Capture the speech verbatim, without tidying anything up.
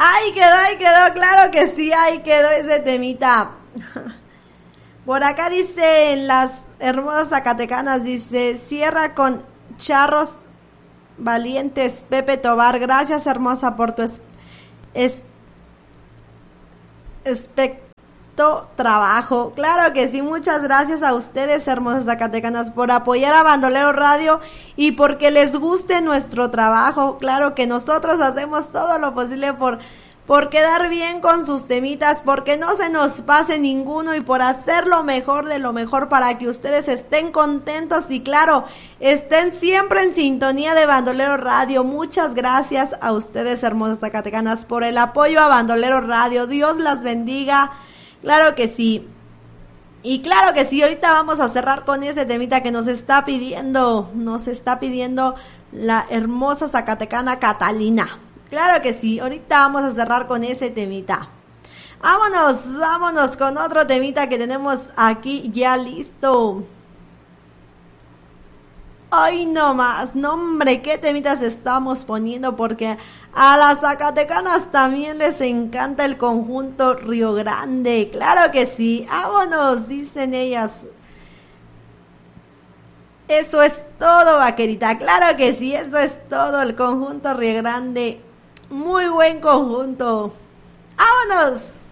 Ahí quedó, ahí quedó, claro que sí, ahí quedó ese temita. Por acá dicen las hermosas zacatecanas, dice, cierra con charros valientes, Pepe Tobar. Gracias, hermosa, por tu es, es, especto trabajo. Claro que sí, muchas gracias a ustedes, hermosas zacatecanas, por apoyar a Bandolero Radio y porque les guste nuestro trabajo. Claro que nosotros hacemos todo lo posible por por quedar bien con sus temitas, porque no se nos pase ninguno y por hacer lo mejor de lo mejor para que ustedes estén contentos y claro, estén siempre en sintonía de Bandolero Radio. Muchas gracias a ustedes, hermosas zacatecanas, por el apoyo a Bandolero Radio. Dios las bendiga. Claro que sí. Y claro que sí, ahorita vamos a cerrar con ese temita que nos está pidiendo, nos está pidiendo la hermosa zacatecana Catalina. Claro que sí, ahorita vamos a cerrar con ese temita. Vámonos, vámonos con otro temita que tenemos aquí ya listo. Ay, no más, no hombre, qué temitas estamos poniendo porque a las zacatecanas también les encanta el conjunto Río Grande. Claro que sí, vámonos, dicen ellas. Eso es todo, vaquerita, claro que sí, eso es todo, el conjunto Río Grande. Muy buen conjunto. ¡Vámonos!